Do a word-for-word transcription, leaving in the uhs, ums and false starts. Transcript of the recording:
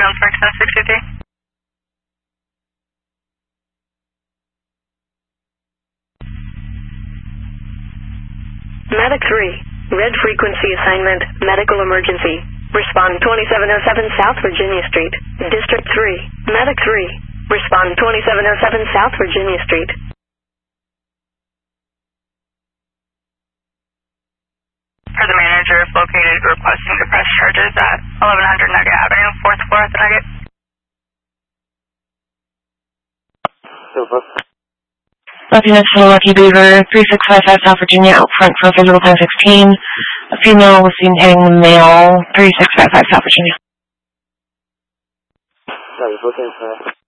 on Frank seven six two three. Medic three, red frequency assignment, medical emergency. Respond twenty-seven oh seven South Virginia Street. District three, Medic three. Respond twenty-seven oh seven South Virginia Street. For the manager, if located, requesting to press charges at eleven hundred Nugget Avenue, fourth floor at the Nugget. Super. Lieutenant Lucky Beaver, three six five five South Virginia, out front for physical ten sixteen. A female was seen hitting the male, three six five five South Virginia. Sorry, looking for